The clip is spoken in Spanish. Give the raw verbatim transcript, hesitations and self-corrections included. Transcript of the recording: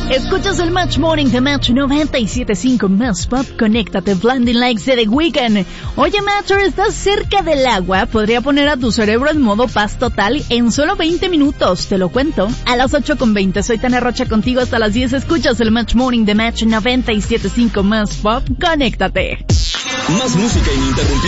Escuchas el Match Morning de Match noventa y siete punto cinco más pop. Conéctate, Blinding Lights de The Weeknd. Oye, Matcher, ¿estás cerca del agua? Podría poner a tu cerebro en modo paz total en solo veinte minutos. Te lo cuento. A las ocho con veinte, soy Tania Rocha contigo hasta las diez. Escuchas el Match Morning de Match noventa y siete punto cinco más pop. Conéctate. Más música ininterrumpida.